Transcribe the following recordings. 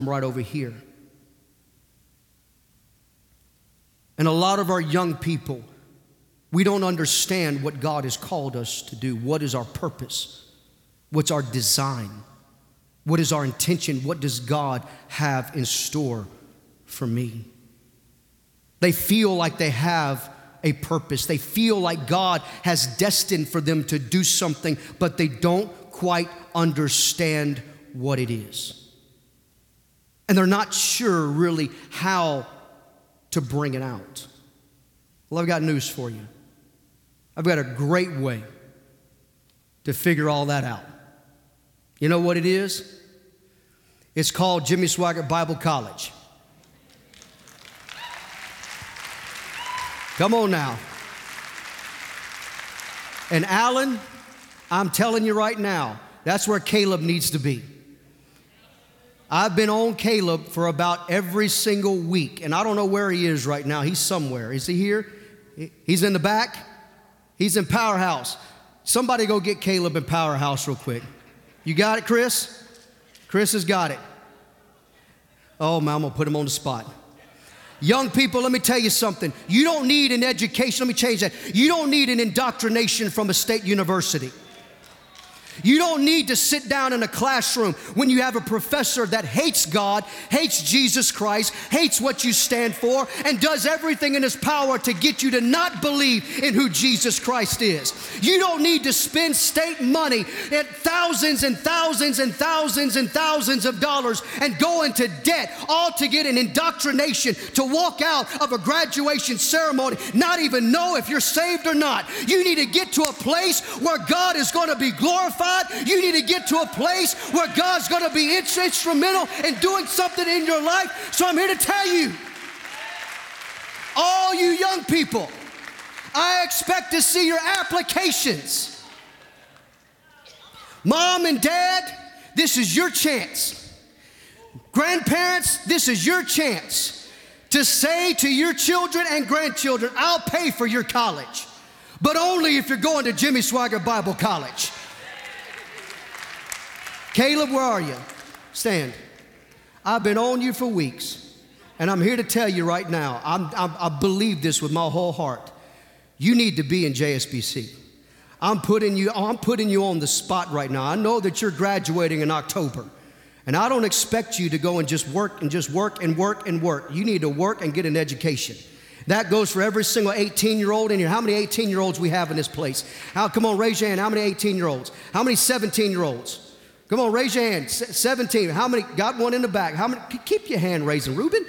right over here. And a lot of our young people, we don't understand what God has called us to do. What is our purpose? What's our design? What is our intention? What does God have in store for me? They feel like they have a purpose. They feel like God has destined for them to do something, but they don't quite understand what it is. And they're not sure really how to bring it out. Well, I've got news for you. I've got a great way to figure all that out. You know what it is? It's called Jimmy Swaggart Bible College. Come on now. And Alan, I'm telling you right now, that's where Caleb needs to be. I've been on Caleb for about every single week, and I don't know where he is right now. He's somewhere. Is he here? He's in the back. He's in Powerhouse. Somebody go get Caleb in Powerhouse real quick. You got it, Chris? Chris has got it. Oh, man, I'm going to put him on the spot. Young people, let me tell you something. You don't need an education. Let me change that. You don't need an indoctrination from a state university. You don't need to sit down in a classroom when you have a professor that hates God, hates Jesus Christ, hates what you stand for, and does everything in his power to get you to not believe in who Jesus Christ is. You don't need to spend state money at thousands and thousands and thousands and thousands of dollars and go into debt, all to get an indoctrination to walk out of a graduation ceremony, not even know if you're saved or not. You need to get to a place where God is going to be glorified. You need to get to a place where God's going to be instrumental in doing something in your life. So I'm here to tell you, all you young people, I expect to see your applications. Mom and dad, this is your chance. Grandparents, this is your chance to say to your children and grandchildren, I'll pay for your college, but only if you're going to Jimmy Swaggart Bible College. Caleb, where are you? Stand. I've been on you for weeks, and I'm here to tell you right now, I believe this with my whole heart. You need to be in JSBC. I'm putting you on the spot right now. I know that you're graduating in October, and I don't expect you to go and just work and just work and work and work. You need to work and get an education. That goes for every single 18-year-old in here. How many 18-year-olds we have in this place? Come on, raise your hand. How many 18-year-olds? How many 17-year-olds? Come on, raise your hand. 17. How many? Got one in the back. How many? Keep your hand raising, Reuben.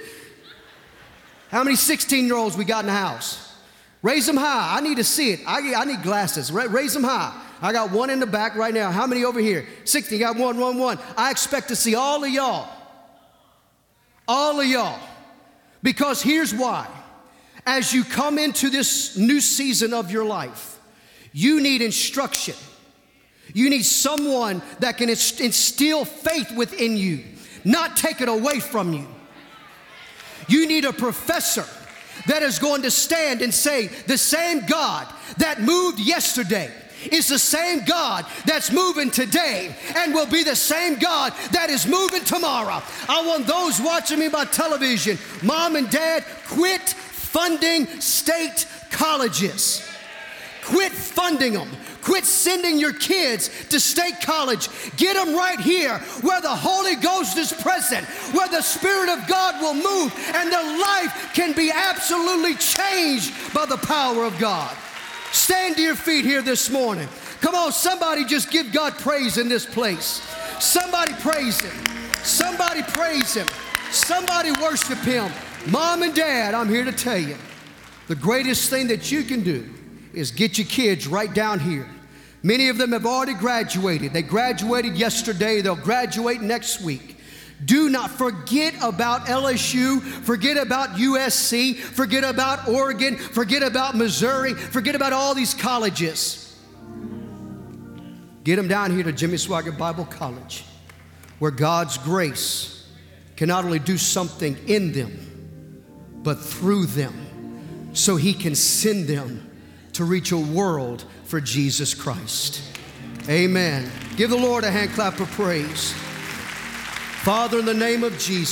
How many 16-year-olds we got in the house? Raise them high. I need to see it. I need glasses. Raise them high. I got one in the back right now. How many over here? 16. Got one. I expect to see all of y'all. All of y'all. Because here's why. As you come into this new season of your life, you need instruction. You need someone that can instill faith within you, not take it away from you. You need a professor that is going to stand and say, the same God that moved yesterday is the same God that's moving today and will be the same God that is moving tomorrow. I want those watching me by television, mom and dad, quit funding state colleges. Quit funding them. Quit sending your kids to state college. Get them right here where the Holy Ghost is present, where the Spirit of God will move and their life can be absolutely changed by the power of God. Stand to your feet here this morning. Come on, somebody just give God praise in this place. Somebody praise Him. Somebody praise Him. Somebody worship Him. Mom and Dad, I'm here to tell you, the greatest thing that you can do is get your kids right down here. Many of them have already graduated. They graduated yesterday. They'll graduate next week. Do not forget about LSU, forget about USC, forget about Oregon, forget about Missouri, forget about all these colleges. Get them down here to Jimmy Swaggart Bible College, where God's grace can not only do something in them, but through them, so He can send them to reach a world for Jesus Christ. Amen. Give the Lord a hand clap of praise. Father, in the name of Jesus.